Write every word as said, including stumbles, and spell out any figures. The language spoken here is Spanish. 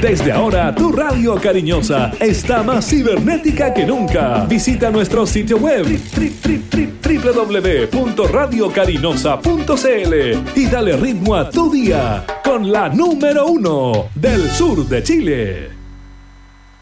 Desde ahora, tu radio cariñosa está más cibernética que nunca. Visita nuestro sitio web doble u doble u doble u punto radio carinosa punto c l y dale ritmo a tu día con la número uno del sur de Chile.